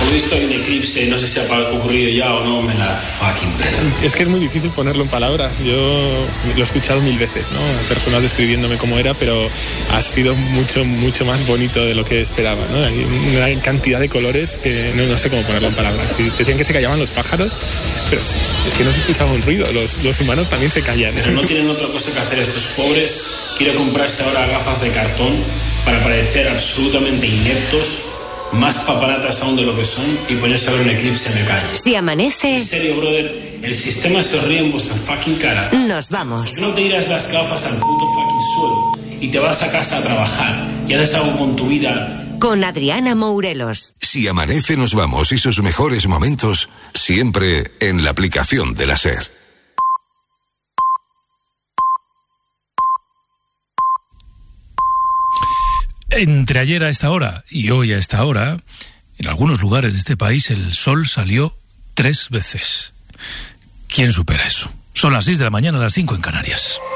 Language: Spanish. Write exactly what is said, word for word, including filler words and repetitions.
Por visto hay un eclipse, no sé si ha ocurrido ya o no, me la fucking pena. Es que es muy difícil ponerlo en palabras. Yo lo he escuchado mil veces, ¿no? Personas describiéndome cómo era, pero ha sido mucho, mucho más bonito de lo que esperaba, ¿no? Hay una cantidad de colores que no, no sé cómo ponerlo en palabras. Decían que se callaban los pájaros, pero es que no se escuchaba un ruido. Los, los humanos también se callan. Pero no tienen otra cosa que hacer estos pobres. Quieren comprarse ahora gafas de cartón para parecer absolutamente ineptos, más paparatas aún de lo que son, y ponerse a ver un eclipse en la calle. Si amanece... En serio, brother, el sistema se ríe en vuestra fucking cara. Nos vamos. ¿Por qué no te tiras las gafas al puto fucking suelo y te vas a casa a trabajar y haces algo con tu vida? Con Adriana Mourelos. Si amanece, nos vamos, y sus mejores momentos siempre en la aplicación de la SER. Entre ayer a esta hora y hoy a esta hora, en algunos lugares de este país el sol salió tres veces. ¿Quién supera eso? Son las seis de la mañana, las cinco en Canarias.